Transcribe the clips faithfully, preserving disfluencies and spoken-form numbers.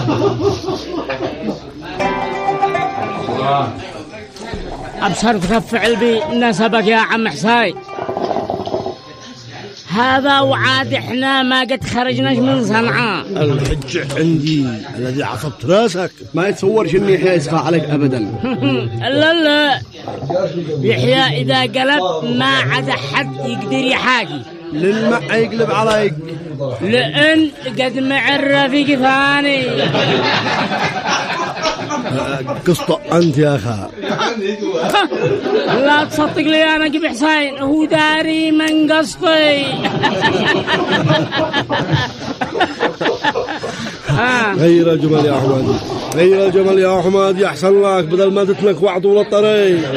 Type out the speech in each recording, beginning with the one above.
أبصرت كف علبي نسبك يا عم حسين. هذا وعاد احنا ما قد خرجناش من صنعاء. الحج عندي الذي عصبت راسك ما يتصورش اني يحيى يسخى عليك ابدا. لا لا يحيى اذا قلب ما عاد حد يقدر يحاكي. للمع يقلب عليك لان قد معرف ثاني. قسط انت يا اخا. لا تصدق لي انا جيب حسين هو داري من قصدي. غير الجمل يا حمادي، غير الجمل يا حمادي احسن لك بدل ما تتلك وعد طول الطريق.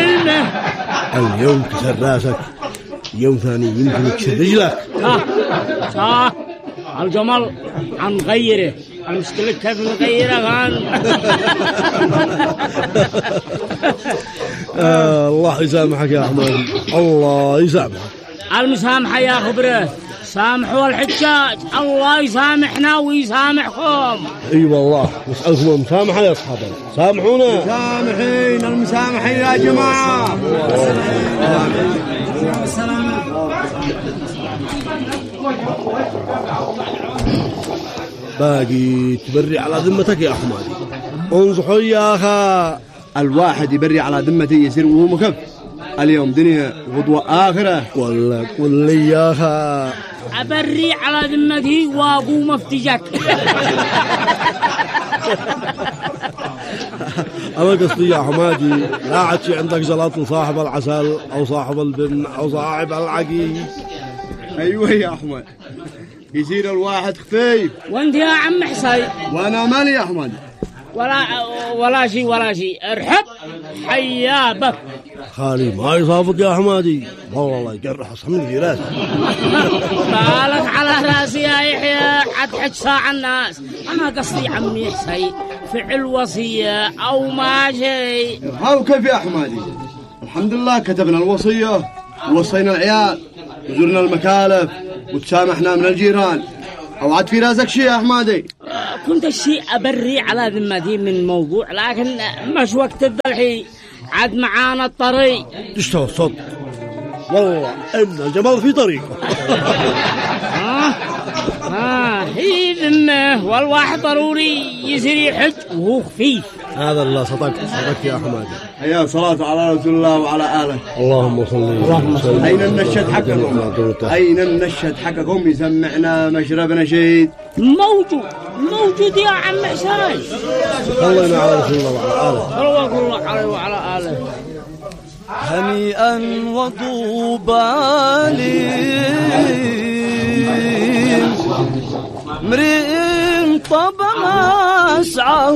اليوم كسر راسك، يوم ثاني يمكن يكسر رجلك. صح الجمل هنغيره، المشكلة كيف نغيره كان. آه الله يسامحك يا حمادي، الله يسامحك. المسامحة يا خبره، سامحوا الحجاج، الله يسامحنا ويسامحكم. اي والله نسألكم المسامحة يا اصحابنا، سامحونا. سامحين المسامحين يا جماعة. باقي تبري على ذمتك يا حمادي، انصحوا يا اخا. الواحد يبري على ذمته يصير وهو مكف. اليوم دنيا غدوة آخرة. ولا قل لي يا اخا. أبري على ذمتي وأقوم أفتجك. أنا قصدي يا حمادي لا عاد شي عندك زلط لصاحب العسل أو صاحب البن أو صاحب العقيق. أيوة يا أحمد، يصير الواحد خفيف. وأنت يا عم حسين؟ وأنا مالي يا أحمد. ولا ولا شيء ولا شيء. ارحب حيابك. خالي ما يصافط يا حمادي، والله الله يجرح صمني في راسي. بالك على راسي يا يحيى، حد حج ساعة الناس. أنا قصدي عمي حسين فعل وصية أو ما شيء. هاو كيف يا حمادي؟ الحمد لله كتبنا الوصية ووصينا العيال وزرنا المكالف وتسامحنا من الجيران. أو عاد في راسك شيء يا حمادي؟ كنت الشيء أبري على ذمتي من موضوع، لكن مش وقت الحين، عاد معانا الطريق. اشتوى الصدق والله إن الجمال في طريقه. ها ها هي ذمه، والواحد ضروري يصير يحج وهو خفيف. هذا اللي صدقت صدقت يا حمادي. هيا صلاة على رسول الله وعلى آله. اللهم صل وسلم. أين النشد حقكم؟ أين النشد حقكم يسمعنا مشربنا شيء؟ موجود موجود يا عم حسين. صلينا على رسول الله وعلى آله. صلوات الله عليه وعلى آله. هنيئا وطوبى امرئ طاب مسعاه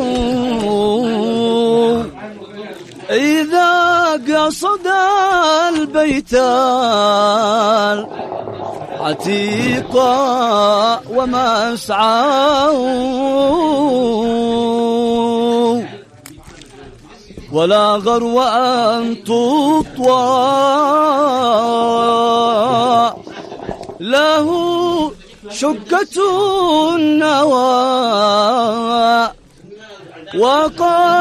إذا قصد البيت العتيق ومسعاه، ولا غرو أن تطوى له شكة النوى وقال